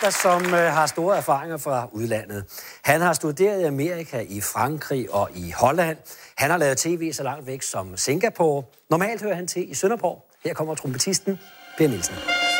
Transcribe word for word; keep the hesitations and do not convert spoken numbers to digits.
der som øh, har store erfaringer fra udlandet. Han har studeret i Amerika, i Frankrig og i Holland. Han har lavet tv så langt væk som Singapore. Normalt hører han til i Sønderborg. Her kommer trompetisten Per Nielsen.